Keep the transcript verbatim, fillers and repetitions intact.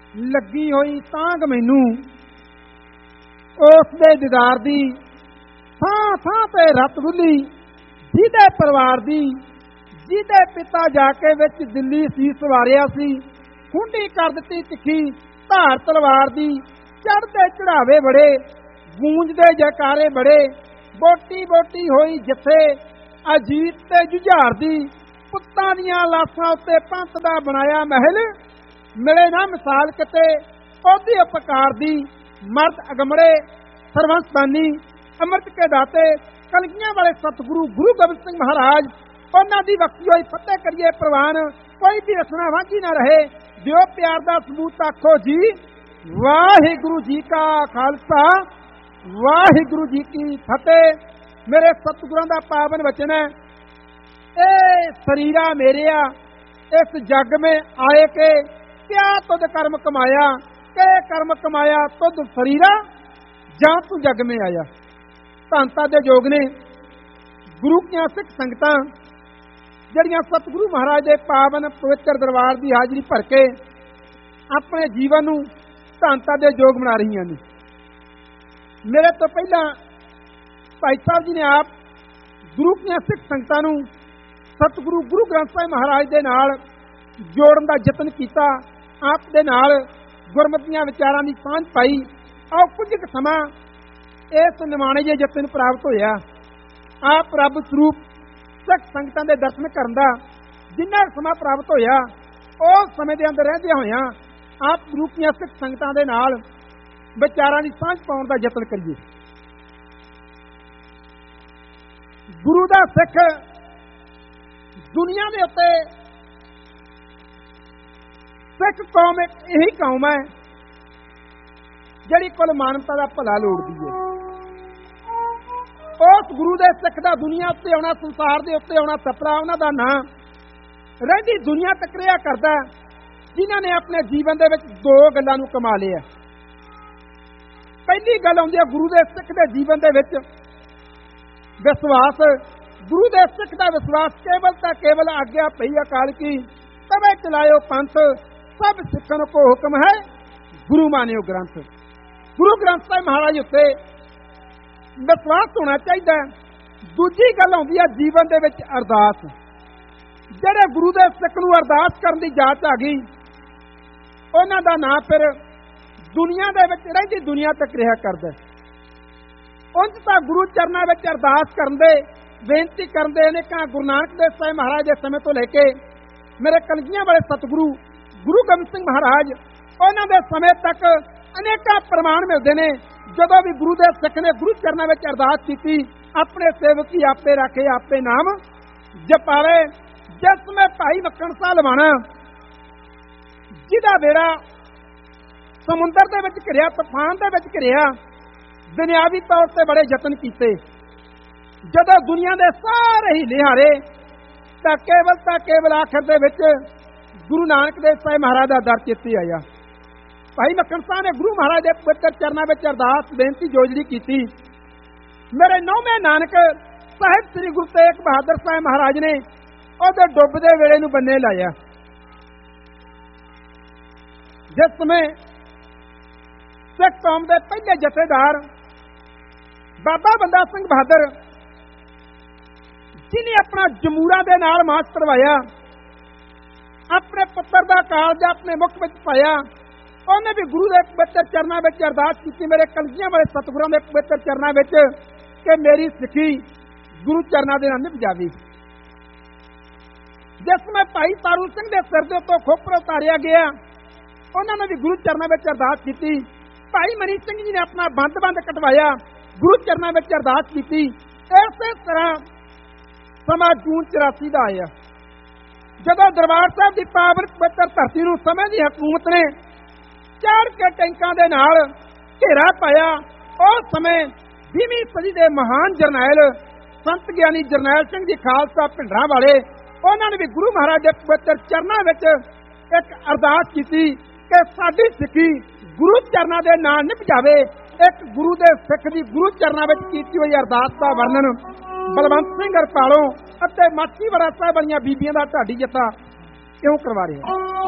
ਲੱਗੀ ਹੋਈ ਤਾਂਘ ਮੈਨੂੰ ਉਸ ਦੇ ਦੀਦਾਰ ਦੀ, ਥਾਂ ਥਾਂ ਤੇ ਰਤ ਡੁੱਲੀ ਜਿਹਦੇ ਪਰਿਵਾਰ ਦੀ, ਜਿਹਦੇ ਪਿਤਾ ਜਾ ਕੇ ਵਿੱਚ ਦਿੱਲੀ ਸੀਸ ਵਾਰਿਆ ਸੀ। ਖੁੰਡੀ ਕਰ ਦਿੱਤੀ ਤਿੱਖੀ ਧਾਰ ਤਲਵਾਰ ਦੀ, ਚੜ੍ਹਦੇ ਚੜਾਵੇ ਬੜੇ, ਗੂੰਜਦੇ ਜੈਕਾਰੇ ਬੜੇ, ਬੋਟੀ ਬੋਟੀ ਹੋਈ ਜਿੱਥੇ ਅਜੀਤ ਤੇ ਜੁਝਾਰ ਦੀ। ਪੁੱਤਾਂ ਦੀਆਂ ਲਾਸ਼ਾਂ ਉੱਤੇ ਪੰਥ ਦਾ ਬਣਾਇਆ ਮਹਿਲ, ਮਿਲੇ ਨਾ ਮਿਸਾਲ ਕਿਤੇ ਉਹਦੀ ਉਪਕਾਰ ਦੀ। ਮਰਦ ਅਗਮੜੇ ਸਰਵੰਸ ਬਾਨੀ, ਅੰਮ੍ਰਿਤ ਕੇ ਦਾਤੇ, ਕਲਗੀਆਂ ਵਾਲੇ ਸਤਿਗੁਰੂ ਗੁਰੂ ਗੋਬਿੰਦ ਸਿੰਘ ਮਹਾਰਾਜ, ਉਹਨਾਂ ਦੀ ਬਖਸ਼ੀ ਹੋਈ ਫਤਿਹ ਕਰੀਏ ਪ੍ਰਵਾਨ। ਕੋਈ ਵੀ ਰਸਨਾ ਵਾਂਝੀ ਨਾ ਰਹੇ, ਦਿਓ ਪਿਆਰ ਦਾ ਸਬੂਤ ਆਖੋ ਜੀ। ਵਾਹਿਗੁਰੂ ਜੀ ਕਾ ਖਾਲਸਾ, ਵਾਹਿਗੁਰੂ ਜੀ ਕੀ ਫਤਿਹ। ਮੇਰੇ ਸਤਿਗੁਰਾਂ ਦਾ ਪਾਵਨ ਵਚਨ ਹੈ, ਇਹ ਸਰੀਰਾ ਮੇਰਿਆ इस जग में आए के क्या तुद कर्म कमाया, के कर्म कमाया तुद शरीरा जां तू जग में आया। धनता दे योग ने गुरु की सिख संगतां जड़ियां सतगुरु महाराज के पावन पवित्र दरबार की हाजरी भर के अपने जीवन नूं धनता दे योग बना रही ने। मेरे तो पहला भाई साहब जी ने आप गुरु की सिख संगतां नूं सतगुरु गुरु ग्रंथ साहिब महाराज दे नाल जोड़न का यतन किया, आप दे नाल गुरमतियां विचारां दी सांझ पाई। आओ कुछ क समा इस निमाणे जे यतन प्राप्त होया। आप रब स्वरूप सिख संगतां दे दर्शन करन दा जिन्ना समा प्राप्त होया, उस समय दे अंदर रहिंदे होया आप गुरु कीआं सिख संगतां दे नाल विचारां दी सांझ पाउण दा यतन करिए। गुरु दा सिख दुनिया के उत्ते सिख कौम एक यही कौम है जिहड़ी कुल मानवता का भला लोड़दी है। उस गुरु दे सिख दा दुनिया उत्ते आउणा, संसार दे उत्ते आउणा सपना उन्हां दा नां रहिंदी दुनिया तक रिहा करदा जिन्हां ने अपने जीवन दे विच दो गल्लां नूं कमा लिया। पहली गल आउंदी है गुरु दे सिख दे जीवन दे विच विश्वास। गुरु दे सिख दा विश्वास केवल ता केवल आज्ञा पई अकाल की तवे चलायो पंथ, सब सिखन को हुक्म है गुरु मानियो ग्रंथ। गुरु ग्रंथ साहिब महाराज उत्ते विश्वास होना चाहिए। दूजी गल आउंदी है जीवन दे विच अरदास। जिहड़े गुरु दे सिख नूं अरदास करन दी जाच आ गई, उन्हां दा नां फिर दुनिया दे विच रहिंदी दुनिया तक रिहा करदा। उंज तां गुरु चरनां विच अरदास करन दे बेनती करते अनेकां गुरु नानक देव साहिब महाराज के समय तो लेके मेरे कलगियां वाले सतगुरु गुरु गोबिंद सिंह महाराज उन्हां दे समय तक अनेकां प्रमाण मिलते हैं। जदों भी गुरु दे सिख ने गुरु चरनां विच अरदास की, अपने सेवक ही आपे रखे आपे नाम जपावे। जिस समय भाई मक्कड़ शाह लवाणा जिहदा बेड़ा समुंदर दे विच घिरिया, तूफान दे विच घिरिया, दुनियावी तौर से बड़े यतन किए। जदों दुनिया के सारे ही लिहारे तां केवल तां केवल आखिर दे विच गुरु नानक देव साहिब महाराज का दर चेते आया। भाई मक्कड़ साह ने गुरु महाराज के पवित्र चरणों में अरदास बेनती जोजड़ी की। मेरे नौवें नानक साहिब श्री गुरु तेग बहादुर साहिब महाराज ने उहदे डुबदे वेले नूं बन्ने लाया। जिस समय सिख कौम के पहले जथेदार बाबा बंदा सिंह बहादुर जिन्हें अपना जमूरा दे नाल मास करवाया, अपने पुत्र का कालज अपने मुख में पाया, उन्हें भी गुरु के पवित्र चरणों में अरदास की। मेरे कलगियां वाले सतगुरों के पवित्र चरणों में कि मेरी सिखी गुरु चरणों के नाल निभ जावी। जिसमें भाई तारू सिंह के सिर के उत्तों खोपर उतारिया गया, उन्होंने भी गुरु चरणों में अरदास की। भाई मनी सिंह जी ने अपना बंद बंद कटवाया, गुरु चरणों में अरदास की। इस तरह समा जून चौरासी का आया, जदों दरबार साहब की पावन पवित्र धरती नूं समय की हुकूमत ने चढ़ के टैंकां दे नाल घेरा पाया। उस समय बीवीं सदी के महान जरनैल संत ज्ञानी जरनैल सिंह जी खालसा भिंडरां वाले, उन्होंने भी गुरु महाराज के पवित्र चरणों में एक अरदास की कि साडी सिखी गुरु चरणों के नाल निभ जावे। एक गुरु के सिख की गुरु चरणों में की हुई अरदास का वर्णन बलवंत सिंह हरपालों अते माछीवाड़ा साहिब वालियां बीबियां दा ढाडी जत्था क्यों करवा रहे हैं।